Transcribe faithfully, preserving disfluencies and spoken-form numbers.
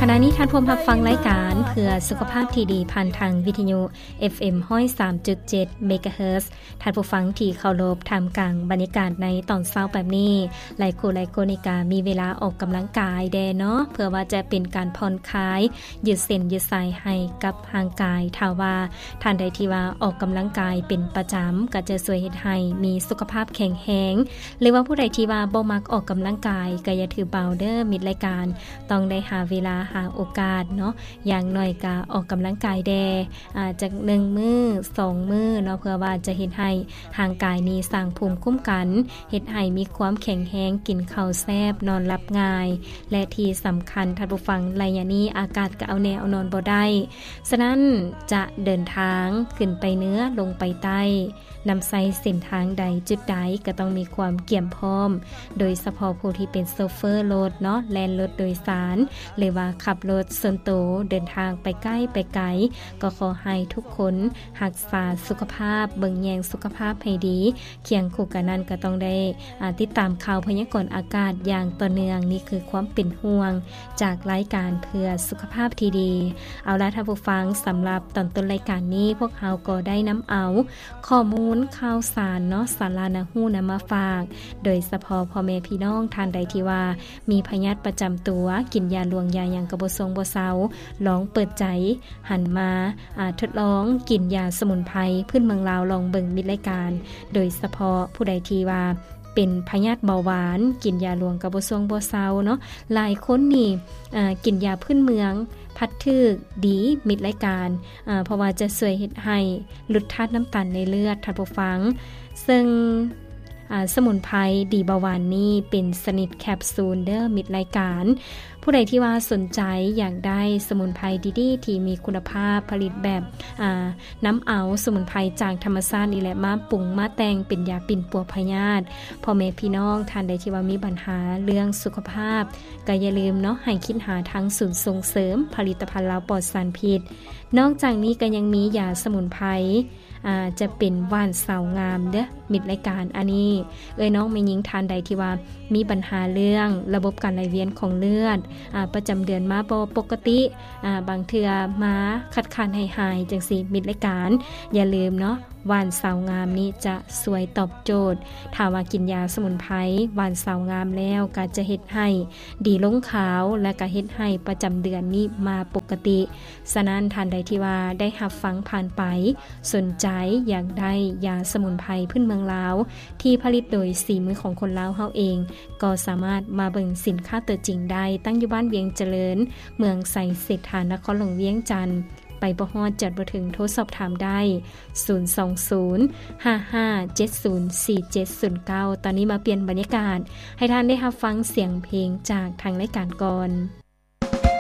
ณะนี้ท่านผู้รับฟังรายการเพื่อสุขภาพที่ดีผ่านทางวิทยุ เอฟ เอ็ม หนึ่งศูนย์สามจุดเจ็ด เมกะเฮิรตซ์ท่านผู้ฟังที่เคารพท่ามกลางบรรยากาศในตอนเช้าแบบนี้หลายคู่หลายคนกามีเวลาออกกำลังกายแดเนาะเพื่อว่าจะเป็นการผ่อนคลายยืดเส้นยืดสายให้กับร่างกายถ้าว่าท่านใดที่ว่าออกกำลังกายเป็นประจำก็จะช่วยเฮ็ดให้มีสุขภาพแข็งแรงหรือว่าผู้ใดที่ว่าบ่มักออกกำลังกายก็อย่าถือเบาเด้อมิดรายการต้องได้หาเวลาหาโอกาสเนาะอย่างน้อยก็ออกกำลังกายแดอาจจะหนึ่งมื้อสองมื้อเนาะเพื่อว่าจะเฮ็ดให้ร่างกายนี้สร้างภูมิคุ้มกันเฮ็ดให้มีความแข็งแรงกินข้าวแซ่บนอนหลับง่ายและที่สำคัญท่านผู้ฟังระยะนี้อากาศก็เอาแนวเอานอนบ่ได้ฉะนั้นจะเดินทางขึ้นไปเหนือลงไปใต้นำใส่เส้นทางใดจุดใดก็ต้องมีความเกี่ยมพร้อมโดยเฉพาะผู้ที่เป็นโชเฟอร์รถเนาะแล่นรถโดยสารหรือว่าขับรถส่วนตัวเดินทางไปใกล้ไปไกลก็ขอให้ทุกคนรักษาสุขภาพเบิ่งแยงสุขภาพให้ดีเคียงคู่กันนั้นก็ต้องได้ติดตามข่าวพยากรณ์อากาศอย่างต่อเนื่องนี่คือความเป็นห่วงจากรายการเพื่อสุขภาพที่ดีเอาล่ะท่านผู้ฟังสำหรับตอนต้นรายการนี้พวกเราก็ได้นำเอาข้อมูลข่าวสารเนาะสารานะฮู้นำมาฝากโดยเฉพาะพ่อแม่พี่น้องท่านใดที่ว่ามีพยาธิประจำตัวกินยาลวงยาหยังก็บ่ทรงบ่เซาลองเปิดใจหันมาทดลองกินยาสมุนไพรพื้นเมืองลาวลองเบิ่งมิดรายการโดยเฉพาะผู้ใดที่ว่าเป็นพยาธิเบาหวานกินยาลวงก็บ่ทรงบ่เซาเนาะหลายคนนี่กินยาพื้นเมืองพัดทึกดีมิดรายการเพราะว่าจะช่วยเฮ็ดให้ลดธาตุน้ำตาลในเลือดท่านผู้ฟังซึ่งสมุนไพรดีเบาหวานนี้เป็นสนิทแคปซูลเด้อมิดรายการผู้ใดที่ว่าสนใจอยากได้สมุนไพรดีๆที่มีคุณภาพผลิตแบบน้ำเอาสมุนไพรจากธรรมชาตินี่แหละมาปรุงมาแต่งเป็นยาปิ่นปัวพยาธิพ่อแม่พี่น้องท่านใดที่ว่ามีปัญหาเรื่องสุขภาพก็อย่าลืมเนาะให้คิดหาทางศูนย์ส่งเสริมผลิตภัณฑ์ลาวปลอดสารพิษนอกจากนี้ก็ยังมียาสมุนไพรอ่าจะเป็นว่านเสางามเด้อมิดรายการอันนี้เอ้ยน้องแม่หญิงทานใดที่ว่ามีปัญหาเรื่องระบบการไหลเวียนของเลือดอ่าประจำเดือนมาบ่ปกติอ่าบางเทื่อมาคัดค้านให้หายจังซี่มิดรายการอย่าลืมเนาะว่านเสางามนี้จะสวยตอบโจทย์ถ้าว่ากินยาสมุนไพรว่านเสางามแล้วก็จะเฮ็ดให้ดีลงขาวและก็เฮ็ดให้ประจำเดือนนี้มาปกติฉะนั้นท่านใดที่ว่าได้รับฟังผ่านไปสนใจอยากได้ยาสมุนไพรพื้นเมืองลาวที่ผลิตโดยสีมือของคนลาวเฮาเองก็สามารถมาเบิ่งสินค้าตัวจริงได้ตั้งอยู่บ้านเวียงเจริญเมืองไสเศรษฐานครหลวงเวียงจันทน์ไปบ่ฮอดจัดบ่ถึงโทรสอบถามได้ศูนย์ สอง ศูนย์ ห้า ห้า เจ็ด ศูนย์ สี่ เจ็ด ศูนย์ เก้าตอนนี้มาเปลี่ยนบรรยากาศให้ท่านได้รับฟังเสียงเพลงจากทางรายการก่อน